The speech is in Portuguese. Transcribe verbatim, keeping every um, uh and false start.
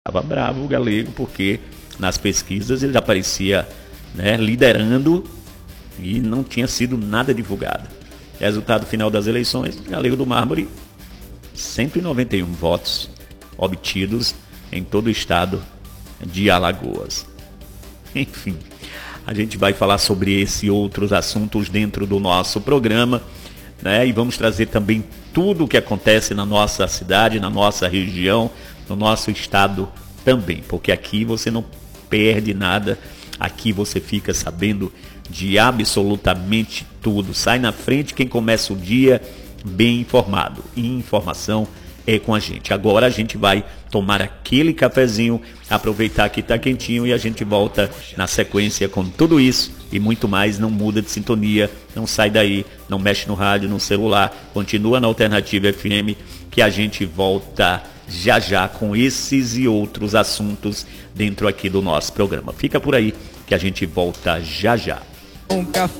Estava bravo o Galego, porque nas pesquisas ele aparecia, né, liderando e não tinha sido nada divulgado. Resultado final das eleições, Galego do Mármore, cento e noventa e um votos obtidos em todo o estado de Alagoas. Enfim, a gente vai falar sobre esse e outros assuntos dentro do nosso programa, né? E vamos trazer também tudo o que acontece na nossa cidade, na nossa região, no nosso estado também, porque aqui você não perde nada, aqui você fica sabendo de absolutamente tudo. Sai na frente quem começa o dia bem informado, e informação é com a gente. Agora a gente vai tomar aquele cafezinho, aproveitar que está quentinho e a gente volta na sequência com tudo isso e muito mais. Não muda de sintonia, não sai daí, não mexe no rádio, no celular, continua na Alternativa F M, que a gente volta já já com esses e outros assuntos dentro aqui do nosso programa. Fica por aí que a gente volta já já. Um café.